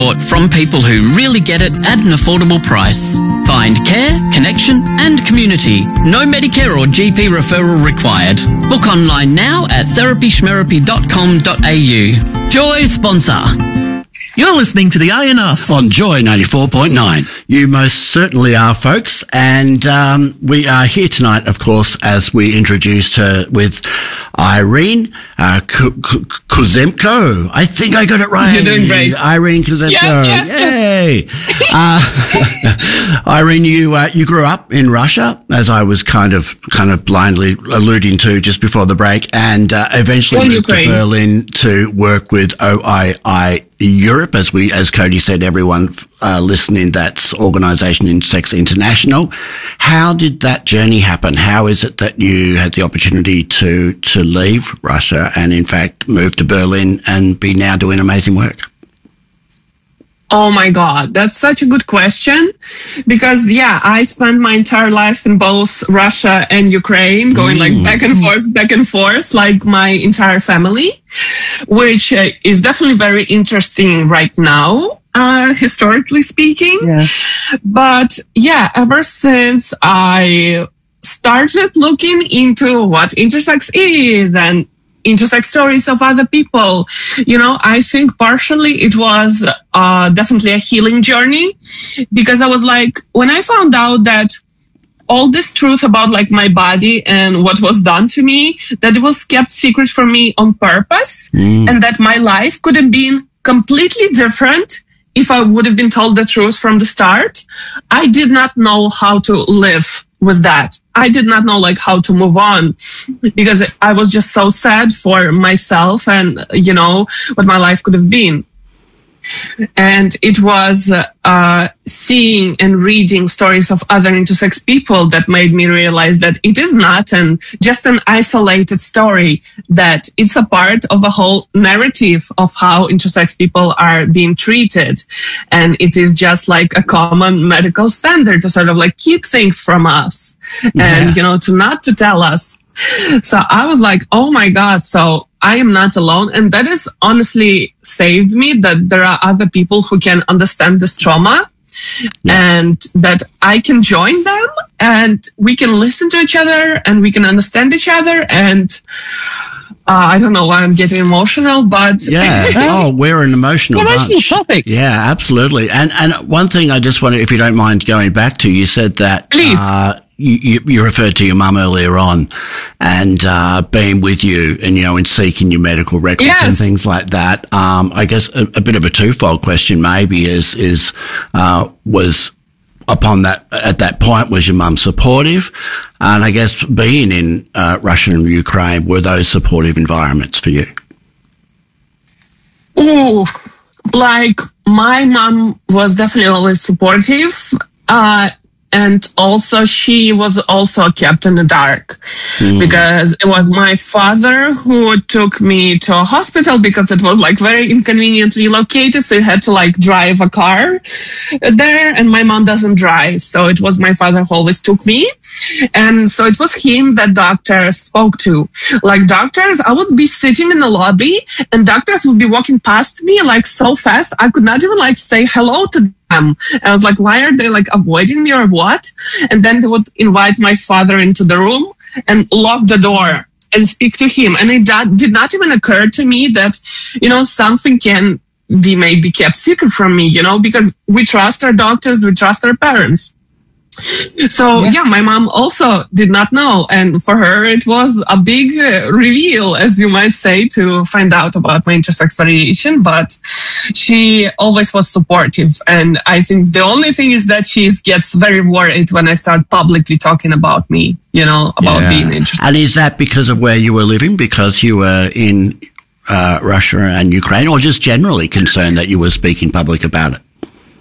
from people who really get it at an affordable price. Find care, connection and community. No Medicare or GP referral required. Book online now at therapyschmerapy.com.au. Joy sponsor. You're listening to the INF on Joy 94.9. You most certainly are, folks. And we are here tonight, of course, as we introduced her with Irene Kuzemko. I think I got it right. You're doing great. Irene Kuzemko. Yes. Yay. Irene, you grew up in Russia, as I was kind of blindly alluding to just before the break, and eventually moved to Berlin to work with OII Europe, as Cody said, everyone listening, that's Organisation Intersex International. How did that journey happen? How is it that you had the opportunity to leave Russia and in fact move to Berlin and be now doing amazing work? Oh my God, that's such a good question, because I spent my entire life in both Russia and Ukraine, going like back and forth, like my entire family, which is definitely very interesting right now, historically speaking. Yeah. But ever since I started looking into what intersex is and intersex stories of other people, I think partially it was definitely a healing journey, because I was like, when I found out that all this truth about like my body and what was done to me, that it was kept secret from me on purpose, and that my life could have been completely different if I would have been told the truth from the start. I did not know how to live with that. I did not know like how to move on, because I was just so sad for myself and, what my life could have been. And it was seeing and reading stories of other intersex people that made me realize that it is not just an isolated story, that it's a part of a whole narrative of how intersex people are being treated. And it is just like a common medical standard to sort of like keep things from us and, to tell us. So I was like, oh my God, so I am not alone. And that has honestly saved me, that there are other people who can understand this trauma and that I can join them and we can listen to each other and we can understand each other. And I don't know why I'm getting emotional, but we're an emotional bunch. Topic. Yeah, absolutely. And one thing I just want to, if you don't mind going back to, you said that please. You referred to your mum earlier on and being with you and, in seeking your medical records and things like that. I guess a bit of a twofold question maybe was upon that, at that point, was your mum supportive? And I guess being in Russia and Ukraine, were those supportive environments for you? Ooh, like my mom was definitely always supportive. And also, she was also kept in the dark because it was my father who took me to a hospital because it was like very inconveniently located. So you had to like drive a car there, and my mom doesn't drive. So it was my father who always took me. And so it was him that doctors spoke to. Like doctors, I would be sitting in the lobby and doctors would be walking past me like so fast. I could not even like say hello to them. I was like, why are they like avoiding me or what? And then they would invite my father into the room and lock the door and speak to him. And it did not even occur to me that, something can be maybe kept secret from me, because we trust our doctors, we trust our parents. So my mom also did not know. And for her, it was a big reveal, as you might say, to find out about my intersex variation. But she always was supportive. And I think the only thing is that she gets very worried when I start publicly talking about me, about being interested. And is that because of where you were living? Because you were in Russia and Ukraine, or just generally concerned that you were speaking public about it?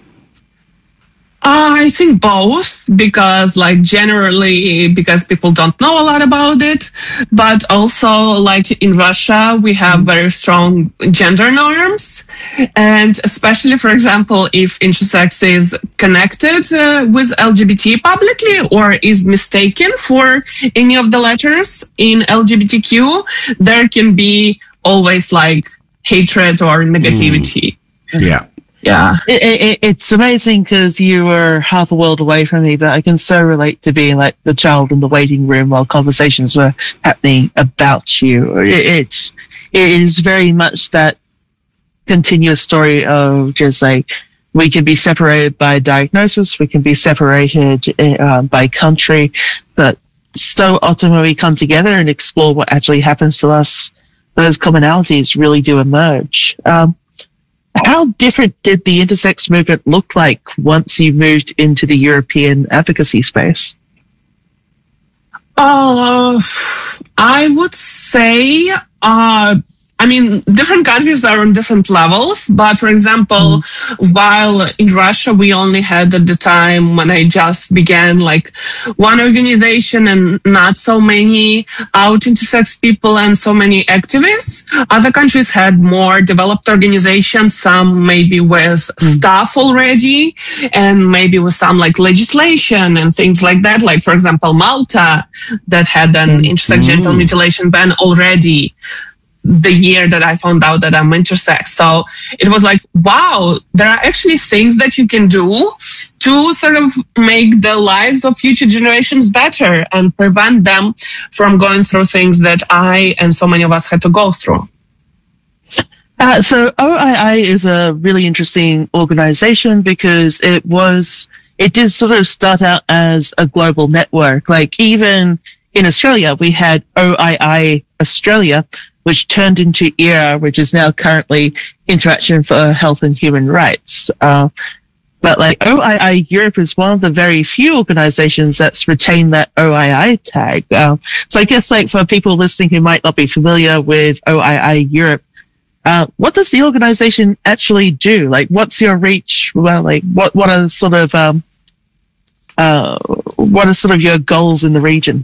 I think both, because generally because people don't know a lot about it, but also in Russia, we have very strong gender norms. And especially, for example, if intersex is connected with LGBT publicly or is mistaken for any of the letters in LGBTQ, there can be always hatred or negativity. Yeah. Yeah. It's amazing because you were half a world away from me, but I can so relate to being like the child in the waiting room while conversations were happening about you. It is very much that continuous story of just like, we can be separated by diagnosis, we can be separated by country, but so often when we come together and explore what actually happens to us, those commonalities really do emerge. How different did the intersex movement look like once you moved into the European advocacy space? I would say, different countries are on different levels, but for example, while in Russia, we only had at the time when I just began like one organization and not so many out intersex people and so many activists. Other countries had more developed organizations, some maybe with staff already and maybe with some like legislation and things like that. Like, for example, Malta that had an intersex genital mutilation ban already the year that I found out that I'm intersex. So it was like, wow, there are actually things that you can do to sort of make the lives of future generations better and prevent them from going through things that I and so many of us had to go through. So OII is a really interesting organization because it did sort of start out as a global network. Like even in Australia, we had OII Australia, which turned into ERA, which is now currently Interaction for Health and Human Rights. But like OII Europe is one of the very few organizations that's retained that OII tag. So I guess like for people listening who might not be familiar with OII Europe, what does the organization actually do? Like, what's your reach? Well, like, what are sort of your goals in the region?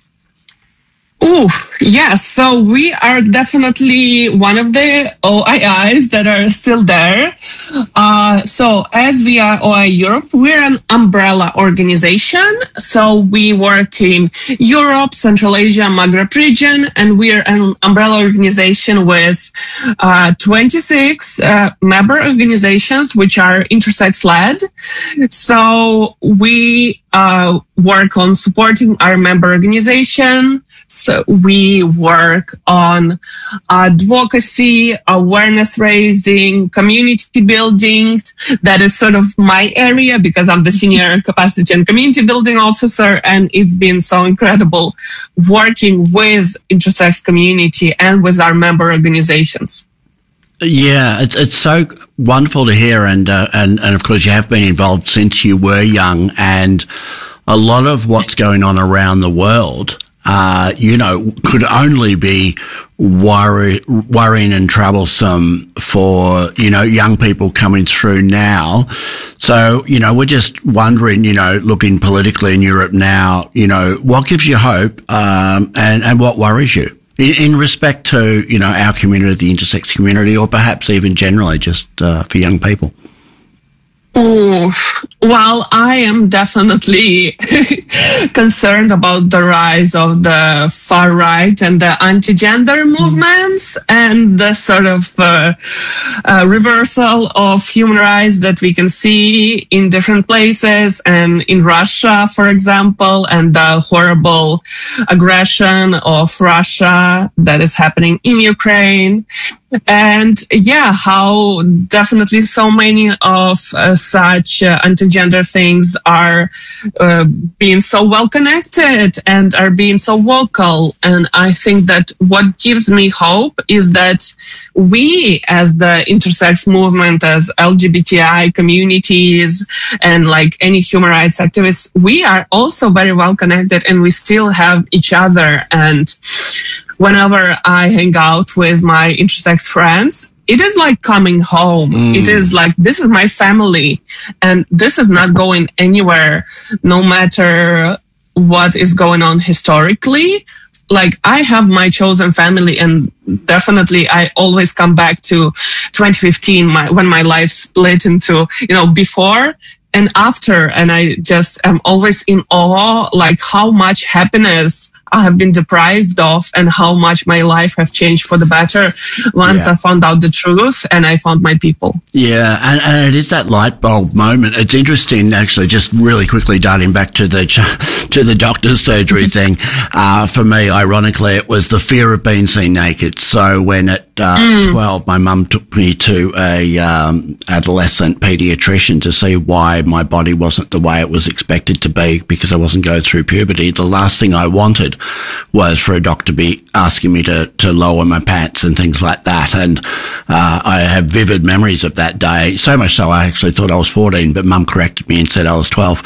Yes. So we are definitely one of the OIIs that are still there. So as we are OII Europe, we're an umbrella organization. So we work in Europe, Central Asia, Maghreb region, and we're an umbrella organization with 26 member organizations, which are intersex led. So we work on supporting our member organization. So we work on advocacy, awareness raising, community building. That is sort of my area because I'm the senior capacity and community building officer. And it's been so incredible working with intersex community and with our member organizations. Yeah, it's so wonderful to hear. And of course you have been involved since you were young, and a lot of what's going on around the world could only be worrying and troublesome for, young people coming through now. So, we're just wondering, looking politically in Europe now, what gives you hope, and what worries you in respect to, our community, the intersex community, or perhaps even generally just, for young people? Well, I am definitely concerned about the rise of the far right and the anti-gender movements and the sort of reversal of human rights that we can see in different places and in Russia, for example, and the horrible aggression of Russia that is happening in Ukraine. And yeah, how definitely so many of such anti-gender things are being so well connected and are being so vocal. And I think that what gives me hope is that we as the intersex movement, as LGBTI communities and like any human rights activists, we are also very well connected and we still have each other. And whenever I hang out with my intersex friends, it is like coming home. It is like, this is my family and this is not going anywhere, no matter what is going on historically. Like, I have my chosen family, and definitely I always come back to 2015, when my life split into, before and after. And I just am always in awe, like how much happiness I have been deprived of, and how much my life has changed for the better once I found out the truth and I found my people. Yeah, and it is that light bulb moment. It's interesting, actually, just really quickly darting back to the doctor's surgery thing. For me, ironically, it was the fear of being seen naked. So when at 12, my mum took me to a adolescent paediatrician to see why my body wasn't the way it was expected to be because I wasn't going through puberty. The last thing I wanted was for a doctor to be asking me to lower my pants and things like that. And I have vivid memories of that day, so much so I actually thought I was 14, but mum corrected me and said I was 12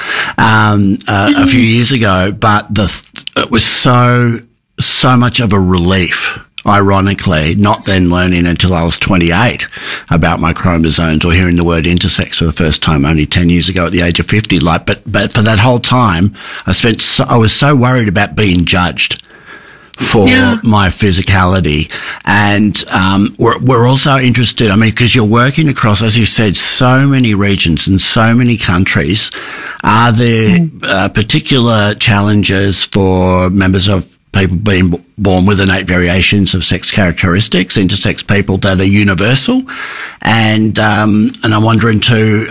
a few years ago. But it was so much of a relief, ironically, not then learning until I was 28 about my chromosomes or hearing the word intersex for the first time only 10 years ago at the age of 50. But for that whole time, I was so worried about being judged for my physicality. And we're also interested, I mean, because you're working across, as you said, so many regions and so many countries. Are there particular challenges for members of people being born with innate variations of sex characteristics, intersex people, that are universal? And I'm wondering too,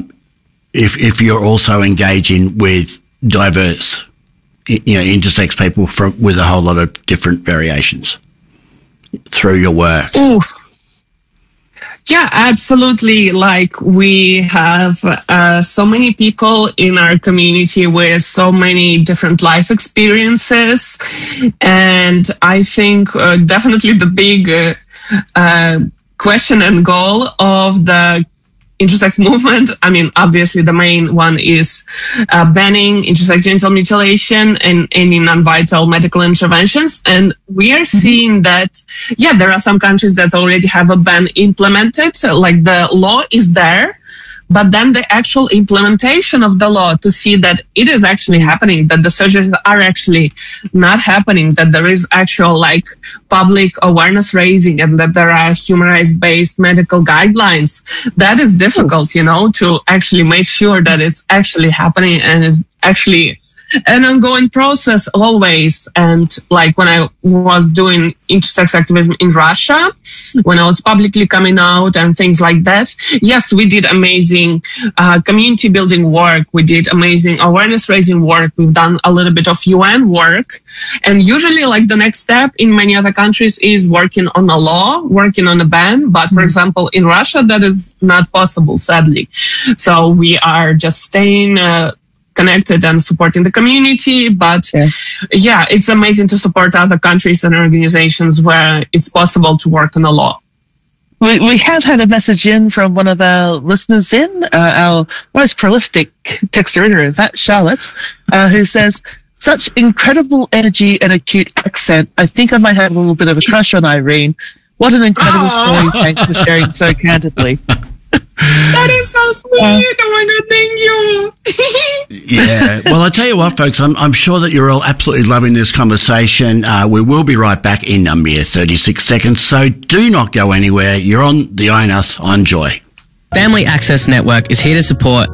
if you're also engaging with diverse, intersex people with a whole lot of different variations through your work. Ooh. Yeah, absolutely. Like, we have so many people in our community with so many different life experiences. And I think definitely the big question and goal of the intersex movement, I mean, obviously the main one is banning intersex genital mutilation and any non-vital medical interventions. And we are seeing that, there are some countries that already have a ban implemented, like the law is there, but then the actual implementation of the law to see that it is actually happening, that the surgeries are actually not happening, that there is actual public awareness raising, and that there are human rights based medical guidelines. That is difficult, to actually make sure that it's actually happening and is actually an ongoing process always. And when I was doing intersex activism in Russia, when I was publicly coming out and things like that, yes, we did amazing community building work. We did amazing awareness raising work. We've done a little bit of UN work. And usually the next step in many other countries is working on a law, working on a ban. But for example, in Russia, that is not possible, sadly. So we are just staying connected and supporting the community. But it's amazing to support other countries and organizations where it's possible to work on a law. We have had a message in from one of our listeners our most prolific texter in that, Charlotte, who says, such incredible energy and acute accent. I think I might have a little bit of a crush on Irene. What an incredible story. Thanks for sharing so candidly. That is so sweet. Oh my God, thank you. Yeah. Well, I tell you what, folks, I'm sure that you're all absolutely loving this conversation. We will be right back in a mere 36 seconds, so do not go anywhere. You're on the INUS on Joy. Family Access Network is here to support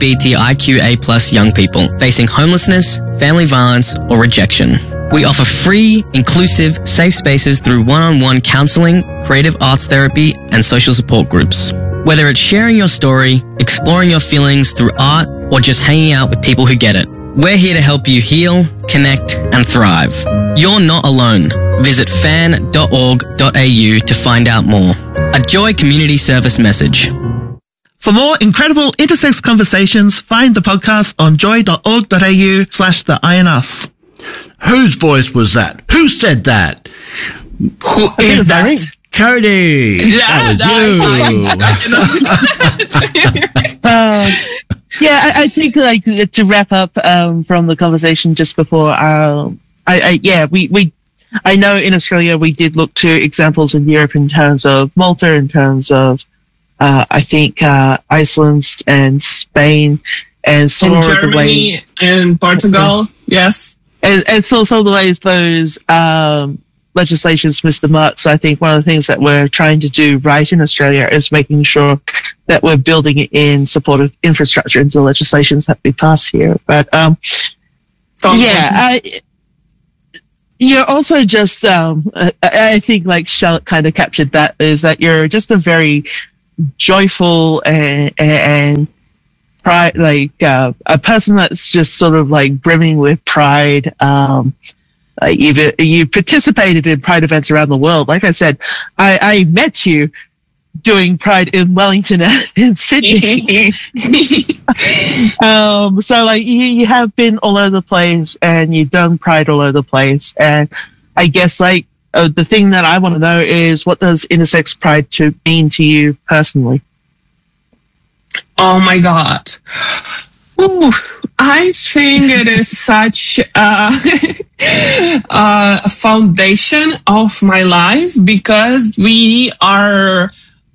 LGBTIQA+ young people facing homelessness, family violence, or rejection. We offer free, inclusive, safe spaces through one-on-one counselling, creative arts therapy, and social support groups. Whether it's sharing your story, exploring your feelings through art, or just hanging out with people who get it, we're here to help you heal, connect, and thrive. You're not alone. Visit fan.org.au to find out more. A Joy Community Service message. For more incredible intersex conversations, find the podcast on joy.org.au/theINUS. Whose voice was that? Who said that? Who is that? Cody. Yeah, I think to wrap up from the conversation just before, I know in Australia we did look to examples in Europe in terms of Malta, in terms of I think Iceland and Spain, and some of the ways and Portugal, yes, and so some of the ways those legislations missed the mark. So I think one of the things that we're trying to do right in Australia is making sure that we're building in supportive infrastructure into the legislations that we pass here. But you're also just, I think like Charlotte kind of captured that, is that you're just a very joyful and pride, like a person that's just sort of like brimming with pride. Like you've participated in Pride events around the world. Like I said, I met you doing Pride in Wellington and in Sydney. So like you have been all over the place and you've done Pride all over the place. And I guess like the thing that I want to know is, what does intersex Pride mean to you personally? Oh my God. Ooh, I think it is such a foundation of my life, because we are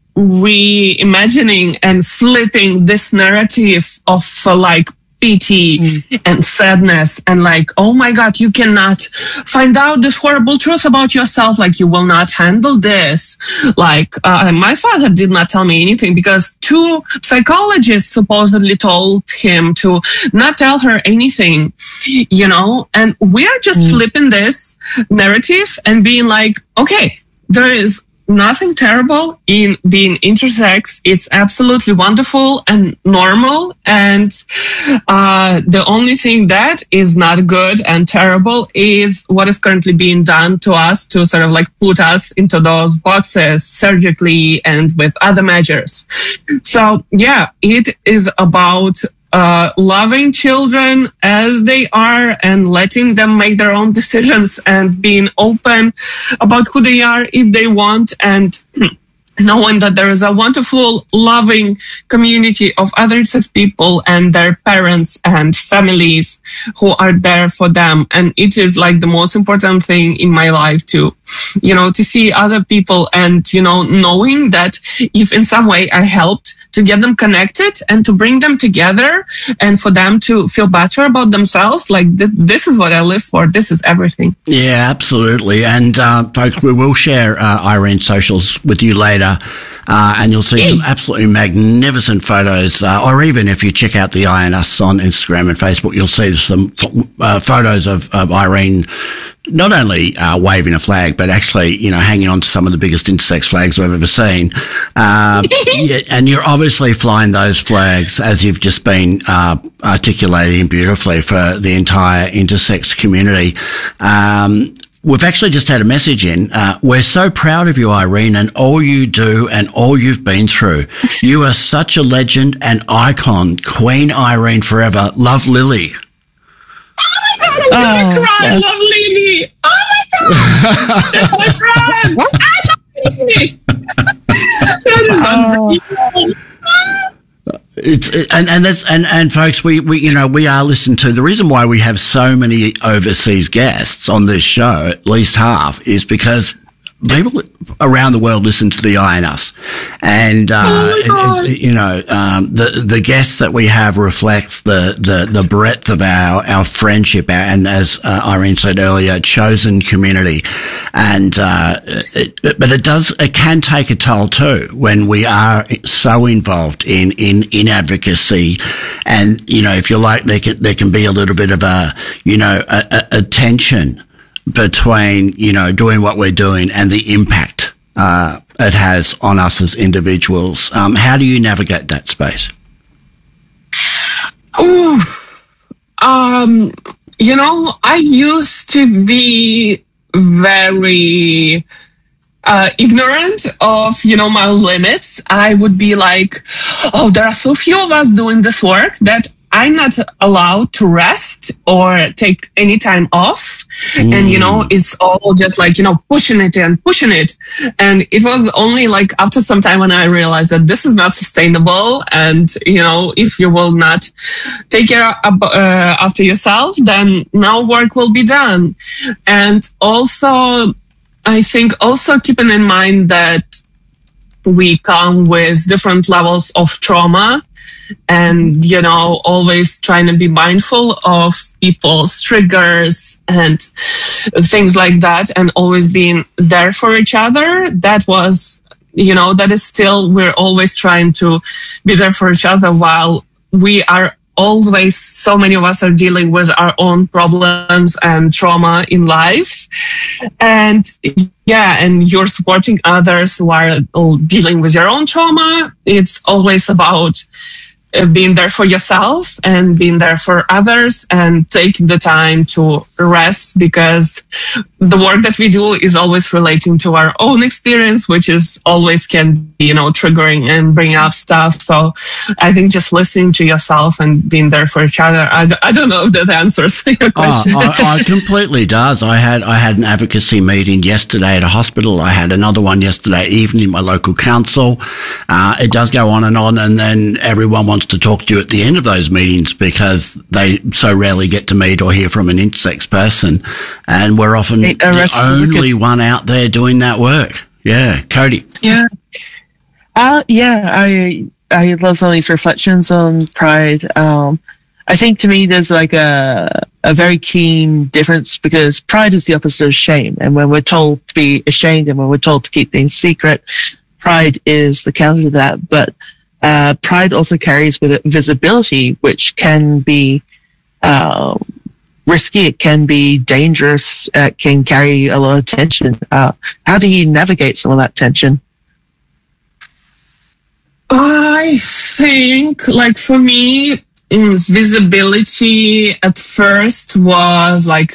reimagining and flipping this narrative of like pity and sadness and like, oh my God, you cannot find out this horrible truth about yourself. Like, you will not handle this. Like, my father did not tell me anything because 2 psychologists supposedly told him to not tell her anything, you know, and we are just flipping this narrative and being like, okay, there is nothing terrible in being intersex. It's absolutely wonderful and normal. And the only thing that is not good and terrible is what is currently being done to us to sort of like put us into those boxes surgically and with other measures. So yeah, it is about loving children as they are and letting them make their own decisions and being open about who they are if they want, and knowing that there is a wonderful, loving community of other intersex people and their parents and families who are there for them. And it is like the most important thing in my life to, you know, to see other people and, you know, knowing that if in some way I helped to get them connected and to bring them together and for them to feel better about themselves. Like, this is what I live for. This is everything. Yeah, absolutely. And folks, we will share Irene's socials with you later. And you'll see some absolutely magnificent photos, or even if you check out the INUS on Instagram and Facebook, you'll see some photos of Irene not only waving a flag, but actually, you know, hanging on to some of the biggest intersex flags I've ever seen. And you're obviously flying those flags, as you've just been articulating beautifully, for the entire intersex community. We've actually just had a message in. We're so proud of you, Irene, and all you do and all you've been through. You are such a legend and icon. Queen Irene forever. Love, Lily. Oh my God, I'm gonna cry. I love Lily. Oh my God, that's my friend. I love Lily. That is unbelievable. And folks, we are listened to. The reason why we have so many overseas guests on this show, at least half, is because people around the world listen to the INUS, and the guests that we have reflects the breadth of our friendship, and as Irene said earlier, chosen community. And but it can take a toll too when we are so involved in advocacy, and if you like, there can be a little bit of a tension between doing what we're doing and the impact it has on us as individuals. How do you navigate that space? I used to be very ignorant of my limits. I would be like, there are so few of us doing this work that I'm not allowed to rest or take any time off. And, it's all just like, pushing it. And it was only like after some time when I realized that this is not sustainable. And, if you will not take care after yourself, then no work will be done. And also, I think also keeping in mind that we come with different levels of trauma, and, always trying to be mindful of people's triggers and things like that, and always being there for each other. That was, that is still, we're always trying to be there for each other while we are always, so many of us are dealing with our own problems and trauma in life. And you're supporting others who are dealing with your own trauma. It's always about being there for yourself and being there for others and taking the time to rest, because the work that we do is always relating to our own experience, which is always can be, triggering and bring up stuff. So I think just listening to yourself and being there for each other, I don't know if that answers your question. I completely does. I had an advocacy meeting yesterday at a hospital. I had another one yesterday evening in my local council. It does go on, and then everyone wants to talk to you at the end of those meetings because they so rarely get to meet or hear from an intersex person, and we're often the only one out there doing that work. Yeah, Cody. Yeah. I love some of these reflections on pride. I think to me there's like a very keen difference, because pride is the opposite of shame, and when we're told to be ashamed and when we're told to keep things secret, pride is the counter to that. But pride also carries with it visibility, which can be risky. It can be dangerous. It can carry a lot of tension. How do you navigate some of that tension? I think, like, for me, visibility at first was like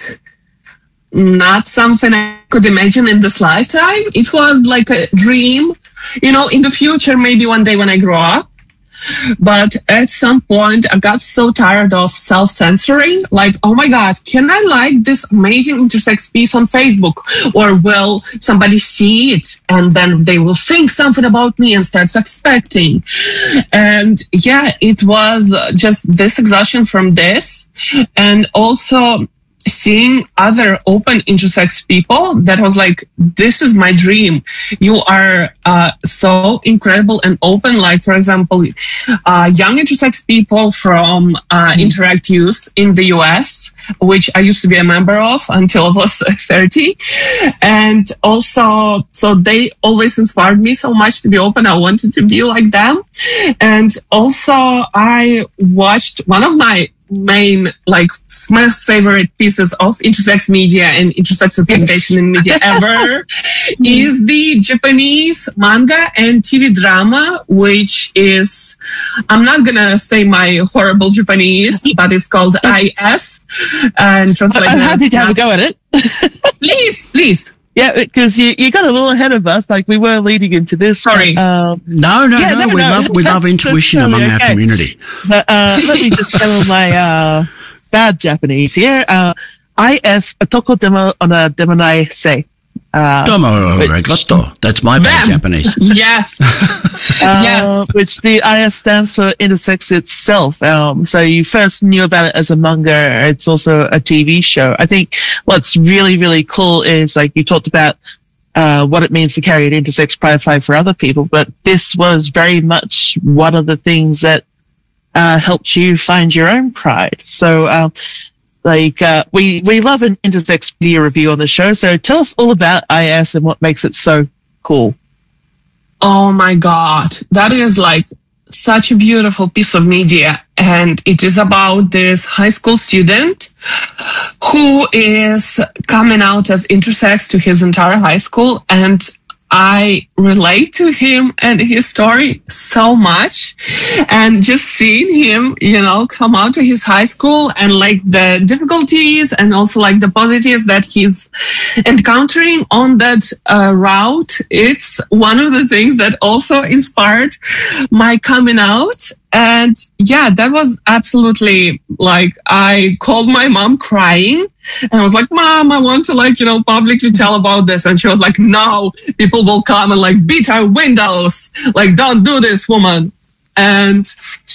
not something I could imagine in this lifetime. It was like a dream, in the future, maybe one day when I grow up. But at some point, I got so tired of self-censoring. Like, oh my God, can I like this amazing intersex piece on Facebook? Or will somebody see it and then they will think something about me and start suspecting? And it was just this exhaustion from this. And also seeing other open intersex people, that was like, this is my dream. You are so incredible and open. Like, for example, young intersex people from Interact Youth in the US, which I used to be a member of until I was 30. And also, so they always inspired me so much to be open. I wanted to be like them. And also I watched one of my main, like, most favorite pieces of intersex media and intersex representation in media ever is the Japanese manga and TV drama, which is, I'm not gonna say my horrible Japanese, but it's called IS, and translated. I'm happy to have a go at it. Please. Yeah, because you got a little ahead of us. Like, we were leading into this. Sorry. No. We love intuition among our community. But, let me just tell my bad Japanese here. IS Otoko Demo Ona Demonai Se. Domo arigato. That's my bad Japanese. Yes. Yes. Which the IS stands for intersex itself. So you first knew about it as a manga. It's also a TV show. I think what's really, really cool is, like, you talked about what it means to carry an intersex pride flag for other people, but this was very much one of the things that helped you find your own pride. So we love an intersex media review on the show. So tell us all about IS and what makes it so cool. Oh my God. That is like such a beautiful piece of media. And it is about this high school student who is coming out as intersex to his entire high school. And I relate to him and his story so much, and just seeing him, come out to his high school and like the difficulties and also like the positives that he's encountering on that route. It's one of the things that also inspired my coming out. And that was absolutely, like, I called my mom crying and I was like, Mom, I want to publicly tell about this. And she was like, no, people will come and like beat our windows. Like, don't do this, woman. And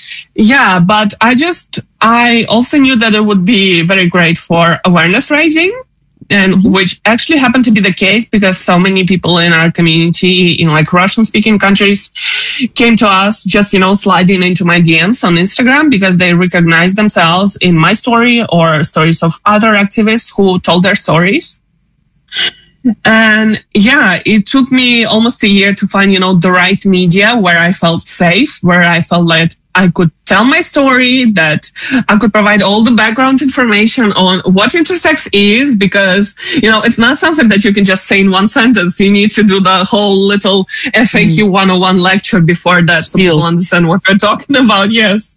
but I also knew that it would be very great for awareness raising. And which actually happened to be the case, because so many people in our community in like Russian speaking countries came to us just, sliding into my DMs on Instagram because they recognized themselves in my story or stories of other activists who told their stories. And yeah, it took me almost a year to find, the right media where I felt safe, where I felt like I could tell my story, that I could provide all the background information on what intersex is, because, it's not something that you can just say in one sentence. You need to do the whole little FAQ 101 lecture before that so people understand what we're talking about. Yes.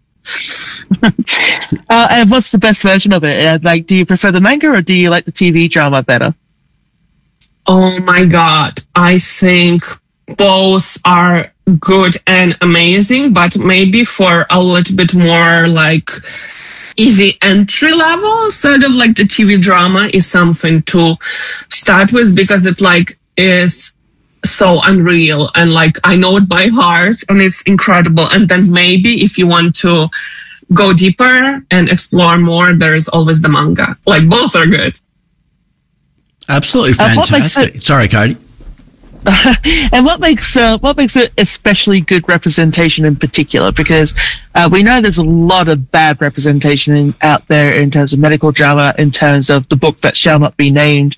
And what's the best version of it? Do you prefer the manga or do you like the TV drama better? Oh my God. I think both are good and amazing, but maybe for a little bit more easy entry level, sort of like the TV drama is something to start with, because it is so unreal and I know it by heart and it's incredible. And then maybe if you want to go deeper and explore more, there is always the manga. Both are good. Absolutely fantastic. Sorry, Cody. And what makes it especially good representation in particular? Because we know there's a lot of bad representation out there in terms of medical drama, in terms of the book that shall not be named.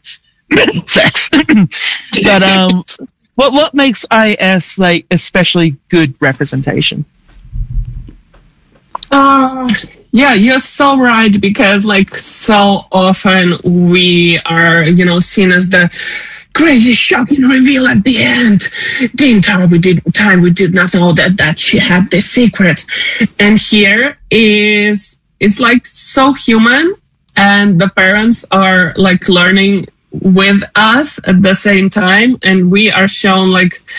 But what makes IS especially good representation? Yeah, you're so right, because so often we are, seen as the crazy shocking reveal at the end. The entire time we did not know that she had this secret. And here it's so human, and the parents are learning with us at the same time, and we are shown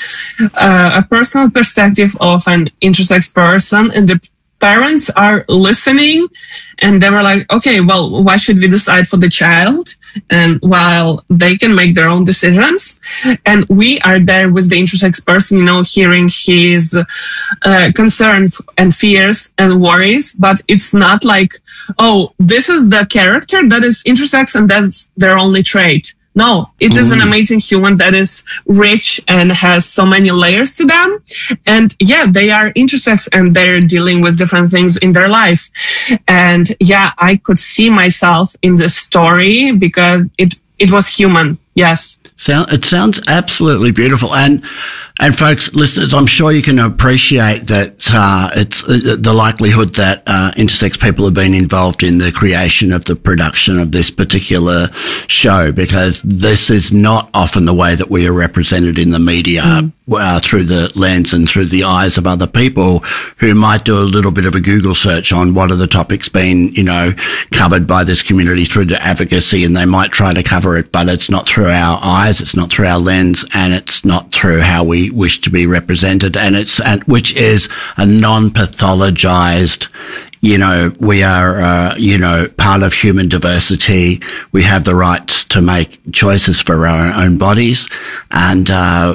a personal perspective of an intersex person, and the parents are listening, and they were okay, well, why should we decide for the child? And while they can make their own decisions, and we are there with the intersex person, hearing his concerns and fears and worries, but it's not oh, this is the character that is intersex and that's their only trait. No, it is an amazing human that is rich and has so many layers to them. And yeah, they are intersex and they're dealing with different things in their life. And yeah, I could see myself in this story because it was human. Yes. It sounds absolutely beautiful. And folks, listeners, I'm sure you can appreciate that it's the likelihood that intersex people have been involved in the creation of the production of this particular show, because this is not often the way that we are represented in the media through the lens and through the eyes of other people who might do a little bit of a Google search on what are the topics being, covered by this community through the advocacy, and they might try to cover it, but it's not through our eyes, it's not through our lens, and it's not through how we wish to be represented, which is a non-pathologized, we are, part of human diversity. We have the right to make choices for our own bodies. And,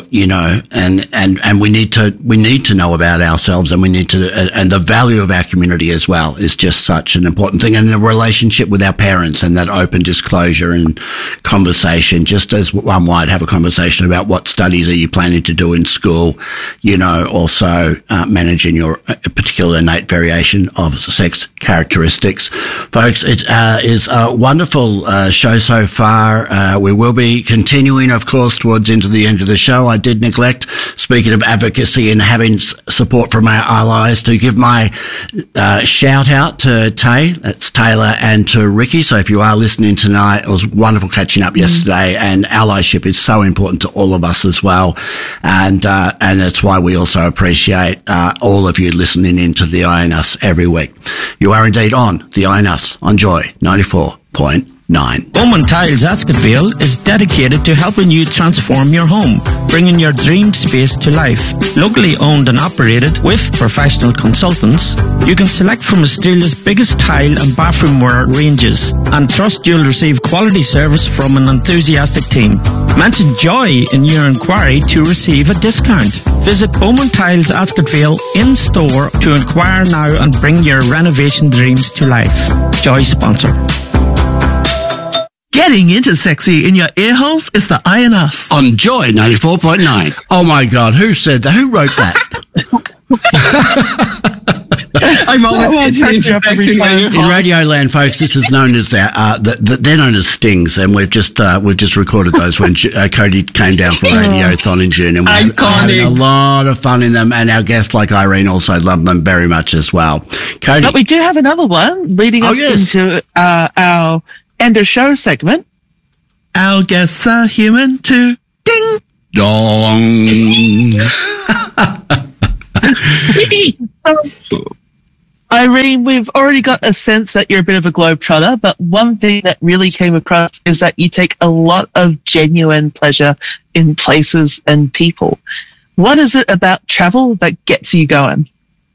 and we need to know about ourselves, and we need to, and the value of our community as well is just such an important thing. And the relationship with our parents and that open disclosure and conversation, just as one might have a conversation about what studies are you planning to do in school, also, managing your particular innate variation of sex characteristics. Folks, it is a wonderful show so far. We will be continuing, of course, towards into the end of the show. I did neglect, speaking of advocacy and having support from our allies, to give my shout out to Tay, that's Taylor, and to Ricky. So if you are listening tonight, it was wonderful catching up yesterday, and allyship is so important to all of us as well. And that's why we also appreciate all of you listening into the INUS every week. You are indeed on the INUS on Joy 94.9. Bowman Tiles Ascotville is dedicated to helping you transform your home, bringing your dream space to life. Locally owned and operated with professional consultants, you can select from Australia's biggest tile and bathroomware ranges and trust you'll receive quality service from an enthusiastic team. Mention Joy in your inquiry to receive a discount. Visit Bowman Tiles Ascotville in store to inquire now and bring your renovation dreams to life. Joy sponsor. Getting into sexy in your ear holes is the INUS. On Joy 94.9. Oh my God, who said that? Who wrote that? I'm always intersexing my new In Radioland, folks, this is known as they're known as stings, and we've just recorded those when Cody came down for Radiothon in June, and we're having a lot of fun in them. And our guests, like Irene, also love them very much as well. Cody, but we do have another one leading us into our end of show segment. Our guests are human too. Ding dong. Irene, we've already got a sense that you're a bit of a globetrotter, but one thing that really came across is that you take a lot of genuine pleasure in places and people. What is it about travel that gets you going?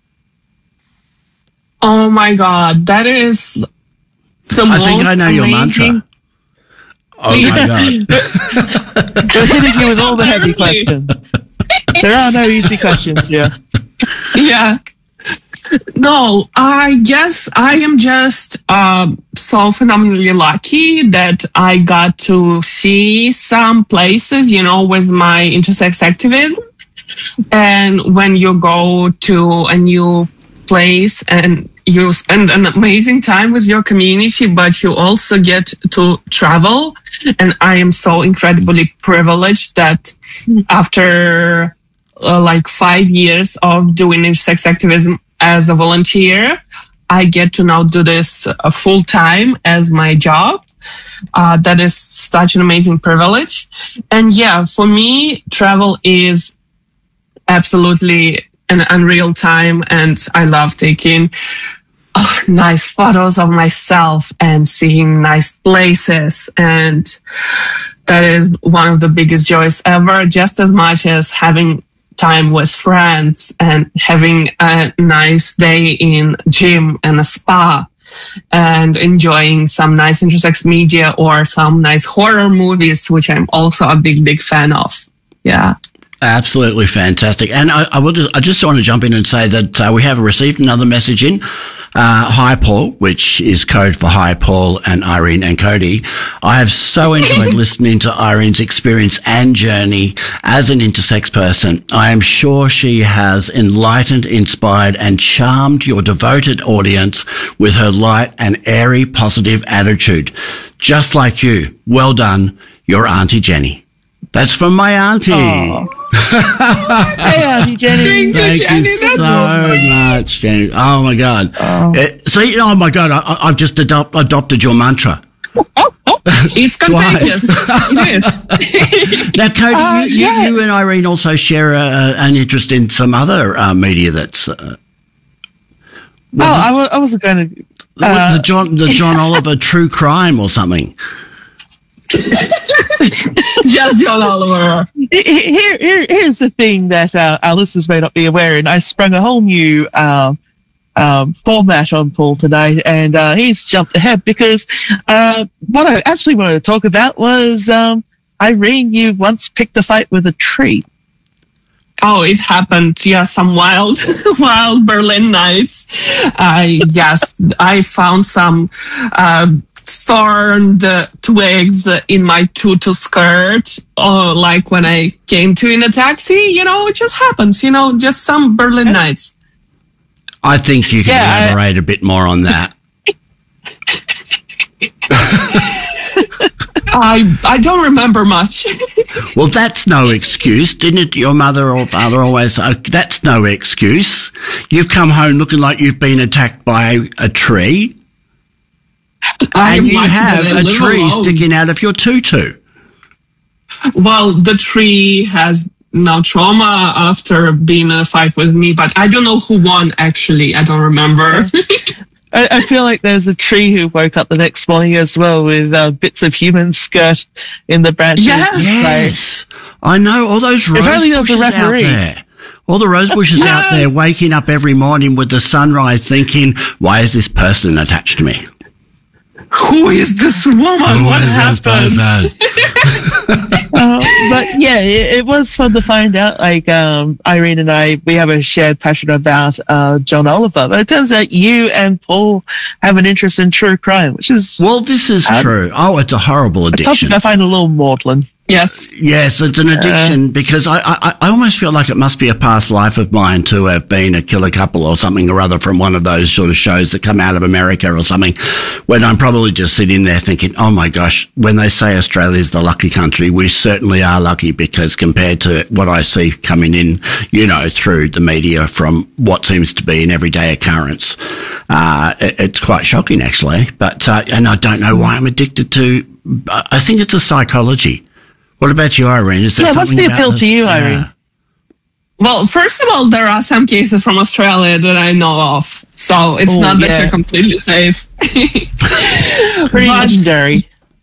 Oh my God, that is the most amazing. I think I know your mantra. Oh my God. We're hitting you with all the heavy questions. There are no easy questions here. Yeah. No, I guess I am just so phenomenally lucky that I got to see some places, with my intersex activism. And when you go to a new place and you spend an amazing time with your community, but you also get to travel. And I am so incredibly privileged that after 5 years of doing intersex activism as a volunteer, I get to now do this full time as my job. That is such an amazing privilege. And yeah, for me, travel is absolutely an unreal time, and I love taking nice photos of myself and seeing nice places, and that is one of the biggest joys ever, just as much as having time with friends and having a nice day in gym and a spa and enjoying some nice intersex media or some nice horror movies, which I'm also a big fan of. Yeah. Absolutely fantastic. And I just want to jump in and say that we have received another message in. Hi, Paul, which is code for Hi, Paul and Irene and Cody. I have so enjoyed listening to Irene's experience and journey as an intersex person. I am sure she has enlightened, inspired and charmed your devoted audience with her light and airy positive attitude. Just like you. Well done, your Auntie Jenny. That's from my auntie. Hey, Auntie Jenny. Thank you so much, Jenny. Oh, my God. Oh my God, I've just adopted your mantra. It's contagious. It is. Now, Cody, you and Irene also share an interest in some other media that's... I wasn't going to... the John Oliver true crime or something. Just John Oliver. Here's the thing that our listeners may not be aware, and I sprung a whole new format on Paul tonight, and he's jumped ahead because what I actually wanted to talk about was Irene, you once picked a fight with a tree. Oh, it happened. Yeah, some wild Berlin nights. I found some thorned twigs in my tutu skirt, like when I came to in a taxi. It just happens. Just some Berlin nights. I think you can elaborate a bit more on that. I don't remember much. Well, that's no excuse. Didn't it? Your mother or father always, that's no excuse. You've come home looking like you've been attacked by a tree. And you have a tree sticking out of your tutu. Well, the tree has now trauma after being in a fight with me, but I don't know who won, actually. I don't remember. I feel like there's a tree who woke up the next morning as well with bits of human skirt in the branches. Yes. I know, all those rose bushes out there. All the rose bushes out there waking up every morning with the sunrise thinking, why is this person attached to me? Who is this woman? What happened? But yeah, it was fun to find out. Like Irene and we have a shared passion about John Oliver. But it turns out you and Paul have an interest in true crime, which is this is true. Oh, it's a horrible addiction. I find a little maudlin. Yes. Yes, it's an addiction because I almost feel like it must be a past life of mine to have been a killer couple or something or other from one of those sort of shows that come out of America or something, when I'm probably just sitting there thinking, oh my gosh, when they say Australia's the lucky country, we certainly are lucky, because compared to what I see coming in, through the media from what seems to be an everyday occurrence, it's quite shocking actually. But, and I don't know why I'm addicted to, I think it's a psychology. What about you, Irene? Is there what's the appeal to you, Irene? Well, first of all, there are some cases from Australia that I know of, so it's not that you're completely safe. Pretty legendary.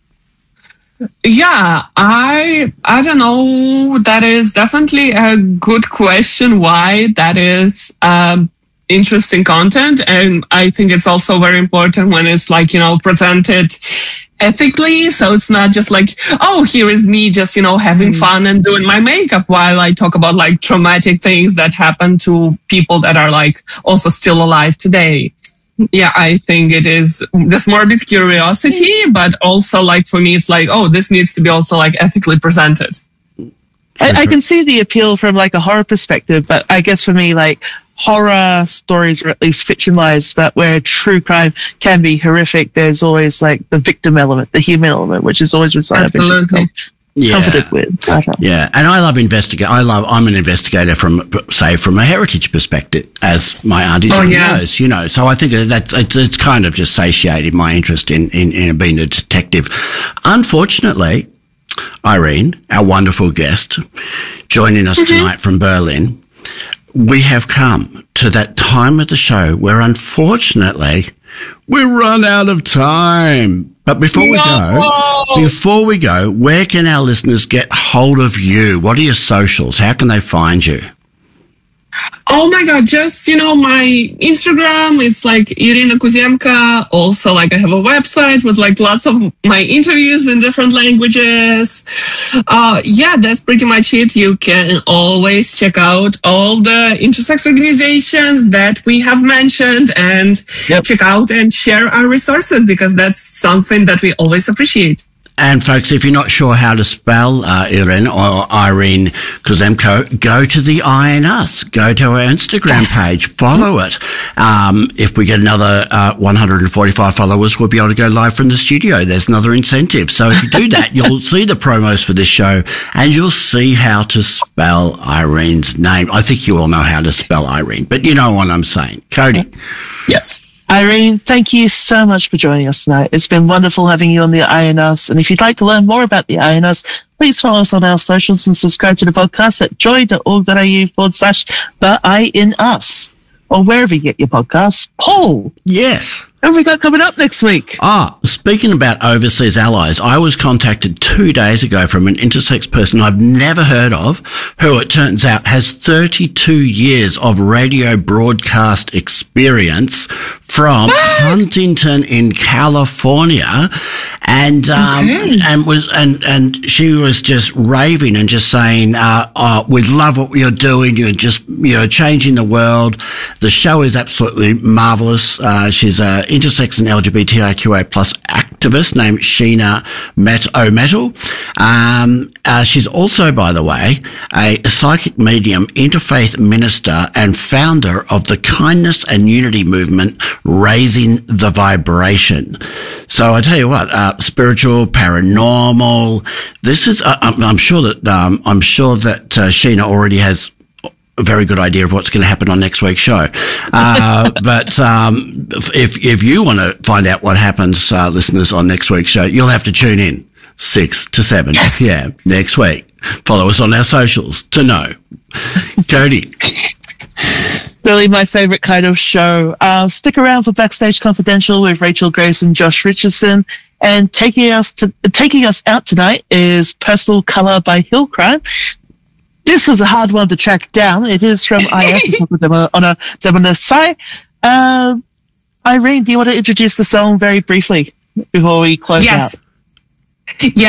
Yeah, I don't know. That is definitely a good question. Why that is interesting content, and I think it's also very important when it's presented ethically, so it's not just like, oh, here is me just having fun and doing my makeup while I talk about traumatic things that happen to people that are also still alive today. Yeah, I think it is this morbid curiosity, but also for me it's oh, this needs to be also ethically presented. I can see the appeal from a horror perspective, but I guess for me horror stories are at least fictionalized, but where true crime can be horrific, there's always the victim element, the human element, which is always what I've been comforted with. Yeah, and I love investigate. I'm an investigator from a heritage perspective, as my auntie knows. So I think it's kind of just satiated my interest in being a detective. Unfortunately, Irene, our wonderful guest, joining us tonight from Berlin, we have come to that time of the show where, unfortunately, we run out of time. But before we go, where can our listeners get hold of you? What are your socials? How can they find you? Oh my God, just, my Instagram, it's Irina Kuzemka. Also, I have a website with lots of my interviews in different languages. That's pretty much it. You can always check out all the intersex organizations that we have mentioned and check out and share our resources, because that's something that we always appreciate. And folks, if you're not sure how to spell Irene or Irene Kuzemko, go to the I and Us. Go to our Instagram page. Follow it. If we get another 145 followers, we'll be able to go live from the studio. There's another incentive. So if you do that, you'll see the promos for this show, and you'll see how to spell Irene's name. I think you all know how to spell Irene, but you know what I'm saying. Cody. Yes. Irene, thank you so much for joining us tonight. It's been wonderful having you on the INUS. And if you'd like to learn more about the INUS, please follow us on our socials and subscribe to the podcast at joy.org.au/the INUS, or wherever you get your podcasts. Paul. Yes. What have we got coming up next week? Speaking about overseas allies, I was contacted 2 days ago from an intersex person I've never heard of, who it turns out has 32 years of radio broadcast experience from Huntington in California, and she was just raving and just saying, we love what you're doing. You're changing the world. The show is absolutely marvelous. She's a intersex and LGBTIQA plus activist named Sheena O'Metal. She's also, by the way, a psychic medium, interfaith minister, and founder of the kindness and unity movement, Raising the Vibration. So I tell you what, spiritual, paranormal. This is. I'm sure that Sheena already has a very good idea of what's going to happen on next week's show. But if you want to find out what happens, listeners, on next week's show, you'll have to tune in 6 to 7 p.m. next week. Follow us on our socials to know. Cody. Really my favorite kind of show. Stick around for Backstage Confidential with Rachel Grace and Josh Richardson. And taking us out tonight is Personal Color by Hill Crime. This was a hard one to track down. It is from IS on a site. Irene, do you want to introduce the song very briefly before we close out? Yes.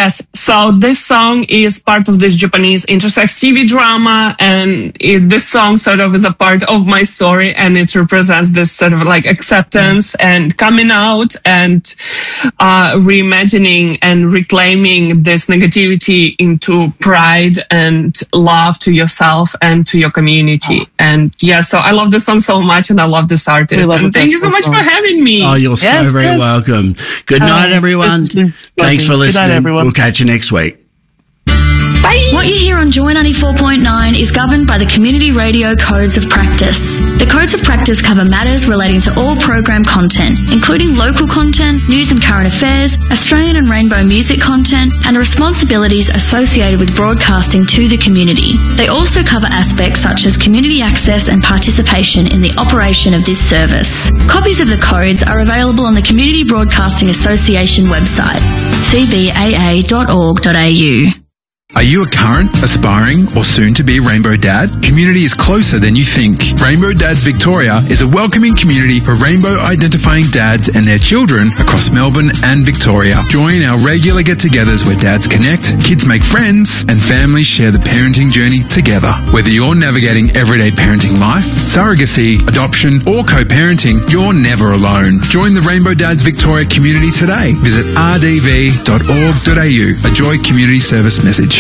So this song is part of this Japanese intersex TV drama, and this song sort of is a part of my story, and it represents this sort of like acceptance and coming out and reimagining and reclaiming this negativity into pride and love to yourself and to your community. And yeah, so I love this song so much, and I love this artist. And thank you so much for having me. Oh, you're so very welcome. Good night, everyone. Thanks for listening. Good night, everyone. We'll catch you next week. Bye. What you hear on Joy 94.9 is governed by the Community Radio Codes of Practice. The Codes of Practice cover matters relating to all program content, including local content, news and current affairs, Australian and rainbow music content, and the responsibilities associated with broadcasting to the community. They also cover aspects such as community access and participation in the operation of this service. Copies of the codes are available on the Community Broadcasting Association website, cbaa.org.au. Are you a current, aspiring, or soon-to-be Rainbow Dad? Community is closer than you think. Rainbow Dads Victoria is a welcoming community for rainbow-identifying dads and their children across Melbourne and Victoria. Join our regular get-togethers where dads connect, kids make friends, and families share the parenting journey together. Whether you're navigating everyday parenting life, surrogacy, adoption, or co-parenting, you're never alone. Join the Rainbow Dads Victoria community today. Visit rdv.org.au, a Joy Community Service message.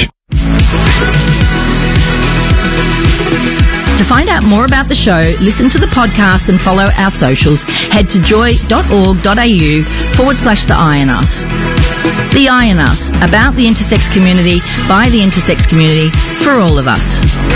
To find out more about the show, listen to the podcast and follow our socials, head to joy.org.au/The Eye in Us. The Eye in Us, about the intersex community, by the intersex community, for all of us.